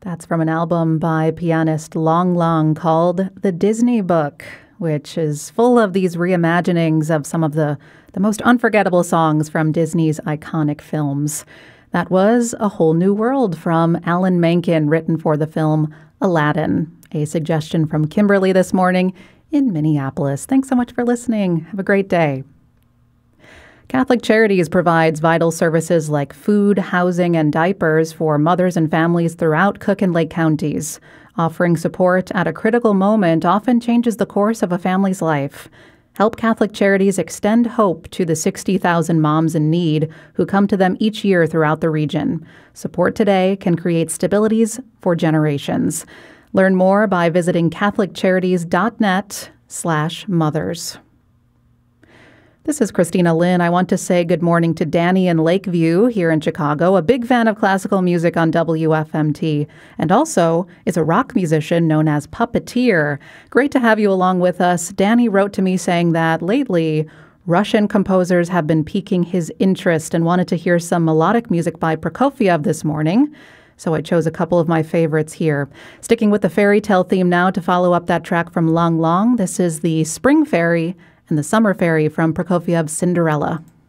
That's from an album by pianist Long Long called The Disney Book, which is full of these reimaginings of some of the most unforgettable songs from Disney's iconic films. That was A Whole New World from Alan Menken, written for the film Aladdin. A suggestion from Kimberly this morning in Minneapolis. Thanks so much for listening. Have a great day. Catholic Charities provides vital services like food, housing, and diapers for mothers and families throughout Cook and Lake counties. Offering support at a critical moment often changes the course of a family's life. Help Catholic Charities extend hope to the 60,000 moms in need who come to them each year throughout the region. Support today can create stabilities for generations. Learn more by visiting catholiccharities.net/mothers. This is Christina Lynn. I want to say good morning to Danny in Lakeview here in Chicago, a big fan of classical music on WFMT, and also is a rock musician known as Puppeteer. Great to have you along with us. Danny wrote to me saying that lately, Russian composers have been piquing his interest and wanted to hear some melodic music by Prokofiev this morning. So I chose a couple of my favorites here. Sticking with the fairy tale theme now to follow up that track from Long Long. This is the Spring Fairy and the Summer Fairy from Prokofiev's Cinderella.